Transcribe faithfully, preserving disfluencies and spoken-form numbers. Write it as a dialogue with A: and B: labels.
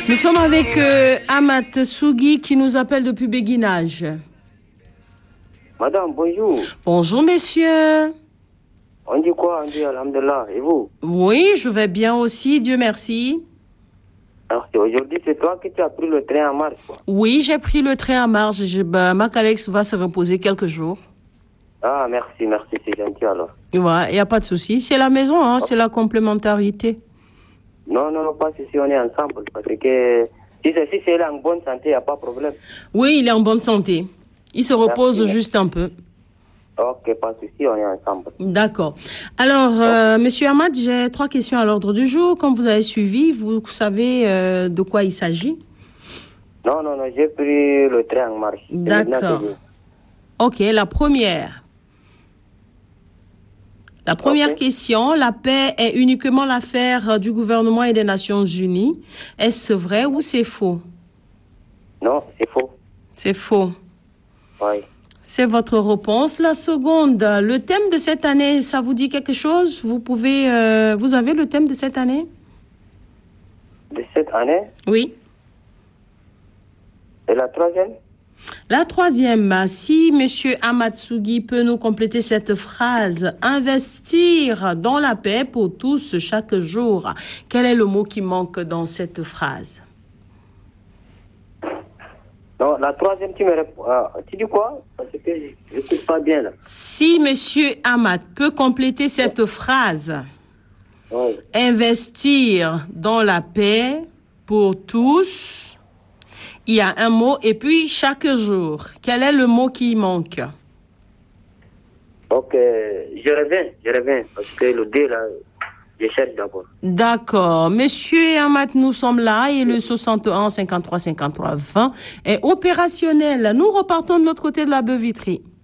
A: Nous sommes avec euh, Amat Sougui qui nous appelle depuis Béguinage.
B: Madame, bonjour.
A: Bonjour, messieurs.
B: On dit quoi? On dit alhamdulillah. Et vous?
A: Oui, je vais bien aussi, Dieu merci.
B: Alors, aujourd'hui, c'est toi qui tu as pris le train en marche, quoi.
A: Oui, j'ai pris le train en marche. Je, bah, Macalex va se reposer quelques jours.
B: Ah, merci, merci, c'est gentil alors.
A: Ouais, il n'y a pas de souci. C'est la maison, hein, c'est la complémentarité.
B: Non, non, non, pas si on est ensemble. Parce que si c'est si c'est là en bonne santé, il n'y a pas de problème.
A: Oui, il est en bonne santé. Il se repose
B: Merci.
A: juste un peu.
B: Ok, pas de souci, on est ensemble.
A: D'accord. Alors, euh, Monsieur Ahmad, j'ai trois questions à l'ordre du jour. Comme vous avez suivi, vous savez euh, de quoi il s'agit?
B: Non, non, non, j'ai pris le train en marche. C'est maintenant
A: D'accord.
B: que je-
A: Ok, la première. La première
B: Ok.
A: question, la paix est uniquement l'affaire du gouvernement et des Nations Unies. Est-ce vrai ou c'est faux?
B: Non, c'est faux.
A: C'est faux.
B: Oui.
A: C'est votre réponse. La seconde, le thème de cette année, ça vous dit quelque chose? Vous pouvez, euh, vous avez le thème de cette année?
B: De cette année,
A: Oui.
B: et la troisième?
A: La troisième, si Monsieur Amat Sougui peut nous compléter cette phrase, investir dans la paix pour tous chaque jour. Quel est le mot qui manque dans cette phrase?
B: Non, la troisième, tu me réponds. Ah, tu dis quoi? Parce que je n'écoute pas bien là.
A: Si Monsieur Amat peut compléter cette phrase,
B: Oui.
A: investir dans la paix pour tous, il y a un mot et puis chaque jour. Quel est le mot qui manque?
B: Ok, je reviens, je reviens. Parce que le D là, je cherche d'abord.
A: D'accord. Monsieur Amat, nous sommes là et le soixante et un cinquante-trois cinquante-trois vingt est opérationnel. Nous repartons de l'autre côté de la baie vitrée.